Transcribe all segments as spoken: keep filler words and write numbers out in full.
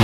News.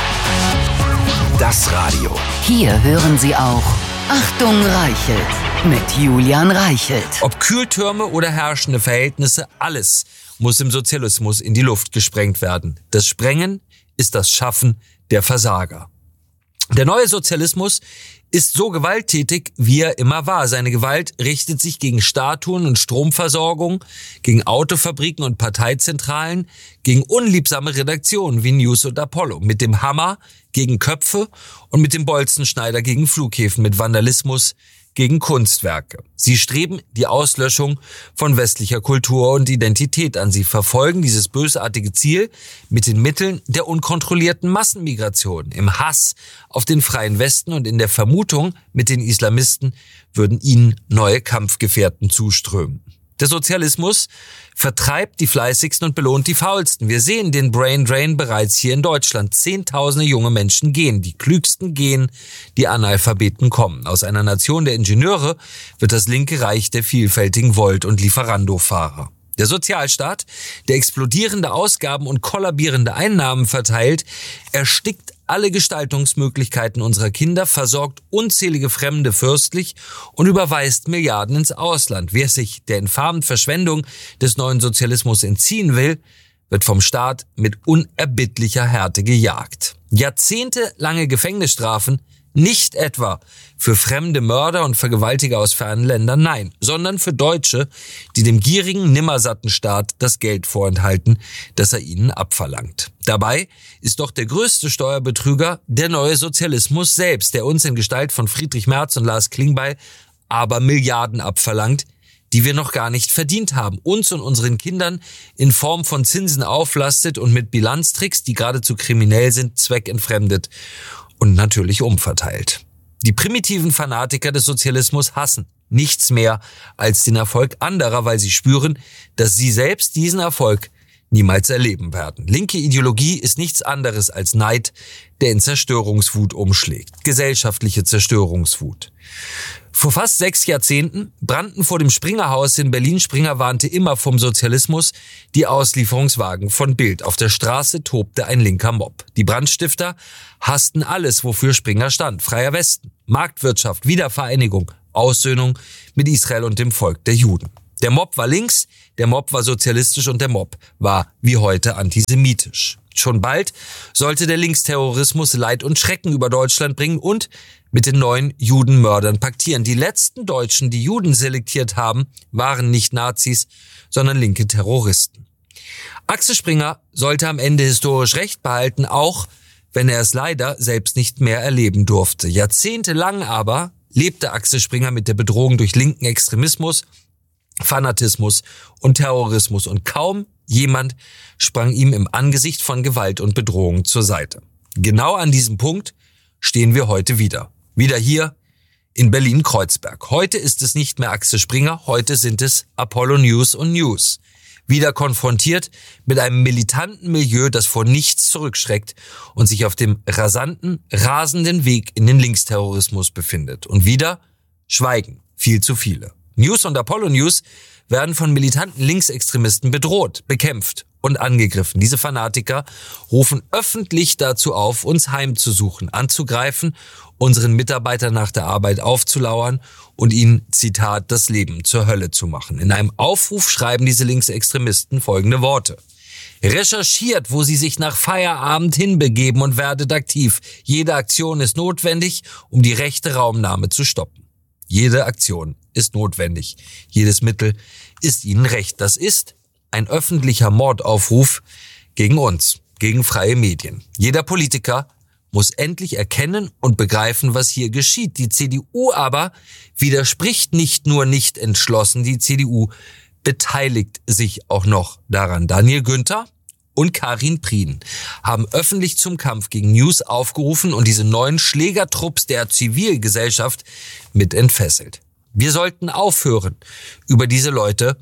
Das Radio. Hier hören Sie auch Achtung Reichelt mit Julian Reichelt. Ob Kühltürme oder herrschende Verhältnisse, alles muss im Sozialismus in die Luft gesprengt werden. Das Sprengen ist das Schaffen der Versager. Der neue Sozialismus ist so gewalttätig, wie er immer war. Seine Gewalt richtet sich gegen Statuen und Stromversorgung, gegen Autofabriken und Parteizentralen, gegen unliebsame Redaktionen wie News und Apollo, mit dem Hammer gegen Köpfe und mit dem Bolzenschneider gegen Flughäfen, mit Vandalismus gegen Kunstwerke. Sie streben die Auslöschung von westlicher Kultur und Identität an. Sie verfolgen dieses bösartige Ziel mit den Mitteln der unkontrollierten Massenmigration, im Hass auf den freien Westen und in der Vermutung, mit den Islamisten würden ihnen neue Kampfgefährten zuströmen. Der Sozialismus vertreibt die Fleißigsten und belohnt die Faulsten. Wir sehen den Brain Drain bereits hier in Deutschland. Zehntausende junge Menschen gehen, die Klügsten gehen, die Analphabeten kommen. Aus einer Nation der Ingenieure wird das linke Reich der vielfältigen Volt- und Lieferando-Fahrer. Der Sozialstaat, der explodierende Ausgaben und kollabierende Einnahmen verteilt, erstickt alle Gestaltungsmöglichkeiten unserer Kinder, versorgt unzählige Fremde fürstlich und überweist Milliarden ins Ausland. Wer sich der infamen Verschwendung des neuen Sozialismus entziehen will, wird vom Staat mit unerbittlicher Härte gejagt. Jahrzehntelange Gefängnisstrafen, nicht etwa für fremde Mörder und Vergewaltiger aus fernen Ländern, nein, sondern für Deutsche, die dem gierigen, nimmersatten Staat das Geld vorenthalten, das er ihnen abverlangt. Dabei ist doch der größte Steuerbetrüger der neue Sozialismus selbst, der uns in Gestalt von Friedrich Merz und Lars Klingbeil aber Milliarden abverlangt, die wir noch gar nicht verdient haben, uns und unseren Kindern in Form von Zinsen auflastet und mit Bilanztricks, die geradezu kriminell sind, zweckentfremdet und natürlich umverteilt. Die primitiven Fanatiker des Sozialismus hassen nichts mehr als den Erfolg anderer, weil sie spüren, dass sie selbst diesen Erfolg niemals erleben werden. Linke Ideologie ist nichts anderes als Neid, der in Zerstörungswut umschlägt. Gesellschaftliche Zerstörungswut. Vor fast sechs Jahrzehnten brannten vor dem Springerhaus in Berlin, Springer warnte immer vom Sozialismus, die Auslieferungswagen von Bild. Auf der Straße tobte ein linker Mob. Die Brandstifter hassten alles, wofür Springer stand. Freier Westen, Marktwirtschaft, Wiedervereinigung, Aussöhnung mit Israel und dem Volk der Juden. Der Mob war links, der Mob war sozialistisch und der Mob war wie heute antisemitisch. Schon bald sollte der Linksterrorismus Leid und Schrecken über Deutschland bringen und mit den neuen Judenmördern paktieren. Die letzten Deutschen, die Juden selektiert haben, waren nicht Nazis, sondern linke Terroristen. Axel Springer sollte am Ende historisch recht behalten, auch wenn er es leider selbst nicht mehr erleben durfte. Jahrzehntelang aber lebte Axel Springer mit der Bedrohung durch linken Extremismus, Fanatismus und Terrorismus und kaum jemand sprang ihm im Angesicht von Gewalt und Bedrohung zur Seite. Genau an diesem Punkt stehen wir heute wieder. Wieder hier in Berlin-Kreuzberg. Heute ist es nicht mehr Axel Springer, heute sind es Apollo News und News. Wieder konfrontiert mit einem militanten Milieu, das vor nichts zurückschreckt und sich auf dem rasanten, rasenden Weg in den Linksterrorismus befindet. Und wieder schweigen viel zu viele. News und Apollo News werden von militanten Linksextremisten bedroht, bekämpft und angegriffen. Diese Fanatiker rufen öffentlich dazu auf, uns heimzusuchen, anzugreifen, unseren Mitarbeitern nach der Arbeit aufzulauern und ihnen, Zitat, das Leben zur Hölle zu machen. In einem Aufruf schreiben diese Linksextremisten folgende Worte. Recherchiert, wo Sie sich nach Feierabend hinbegeben und werdet aktiv. Jede Aktion ist notwendig, um die rechte Raumnahme zu stoppen. Jede Aktion ist notwendig. Jedes Mittel ist ihnen recht. Das ist ein öffentlicher Mordaufruf gegen uns, gegen freie Medien. Jeder Politiker muss endlich erkennen und begreifen, was hier geschieht. Die C D U aber widerspricht nicht nur nicht entschlossen, die C D U beteiligt sich auch noch daran. Daniel Günther und Karin Prien haben öffentlich zum Kampf gegen News aufgerufen und diese neuen Schlägertrupps der Zivilgesellschaft mit entfesselt. Wir sollten aufhören, über diese Leute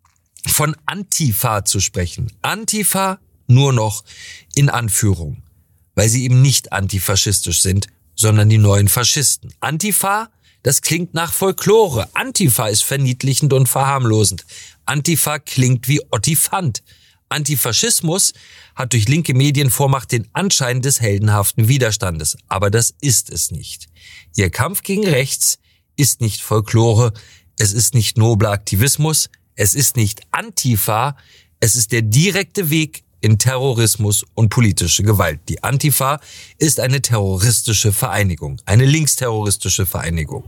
von Antifa zu sprechen. Antifa nur noch in Anführung, weil sie eben nicht antifaschistisch sind, sondern die neuen Faschisten. Antifa, das klingt nach Folklore. Antifa ist verniedlichend und verharmlosend. Antifa klingt wie Ottifant. Antifaschismus hat durch linke Medienvormacht den Anschein des heldenhaften Widerstandes, aber das ist es nicht. Ihr Kampf gegen rechts ist nicht Folklore, es ist nicht nobler Aktivismus, es ist nicht Antifa, es ist der direkte Weg in Terrorismus und politische Gewalt. Die Antifa ist eine terroristische Vereinigung, eine linksterroristische Vereinigung.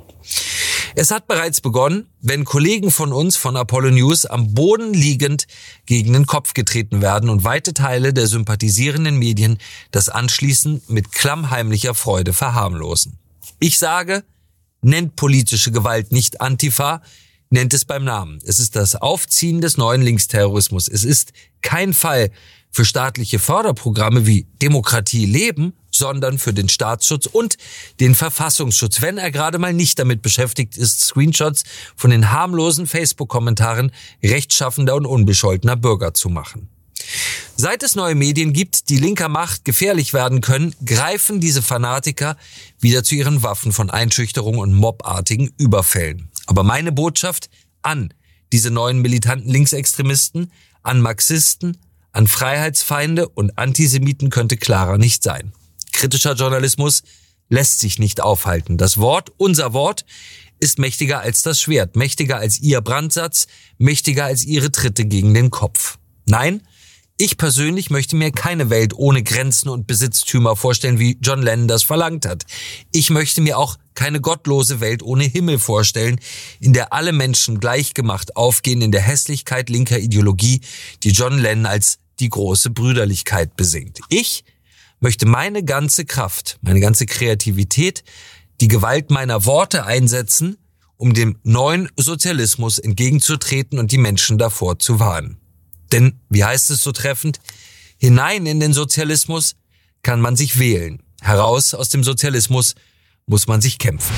Es hat bereits begonnen, wenn Kollegen von uns von Apollo News am Boden liegend gegen den Kopf getreten werden und weite Teile der sympathisierenden Medien das anschließend mit klammheimlicher Freude verharmlosen. Ich sage, nennt politische Gewalt nicht Antifa, nennt es beim Namen. Es ist das Aufziehen des neuen Linksterrorismus. Es ist kein Fall für staatliche Förderprogramme wie Demokratie leben, sondern für den Staatsschutz und den Verfassungsschutz, wenn er gerade mal nicht damit beschäftigt ist, Screenshots von den harmlosen Facebook-Kommentaren rechtschaffender und unbescholtener Bürger zu machen. Seit es neue Medien gibt, die linker Macht gefährlich werden können, greifen diese Fanatiker wieder zu ihren Waffen von Einschüchterung und mobartigen Überfällen. Aber meine Botschaft an diese neuen militanten Linksextremisten, an Marxisten, an Freiheitsfeinde und Antisemiten könnte klarer nicht sein. Kritischer Journalismus lässt sich nicht aufhalten. Das Wort, unser Wort, ist mächtiger als das Schwert, mächtiger als ihr Brandsatz, mächtiger als ihre Tritte gegen den Kopf. Nein, ich persönlich möchte mir keine Welt ohne Grenzen und Besitztümer vorstellen, wie John Lennon das verlangt hat. Ich möchte mir auch keine gottlose Welt ohne Himmel vorstellen, in der alle Menschen gleichgemacht aufgehen in der Hässlichkeit linker Ideologie, die John Lennon als die große Brüderlichkeit besingt. Ich möchte meine ganze Kraft, meine ganze Kreativität, die Gewalt meiner Worte einsetzen, um dem neuen Sozialismus entgegenzutreten und die Menschen davor zu warnen. Denn, wie heißt es so treffend, hinein in den Sozialismus kann man sich wählen. Heraus aus dem Sozialismus muss man sich kämpfen.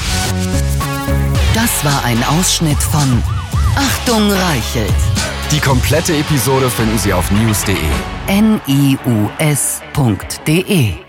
Das war ein Ausschnitt von Achtung Reichelt. Die komplette Episode finden Sie auf news punkt de. N I U S punkt de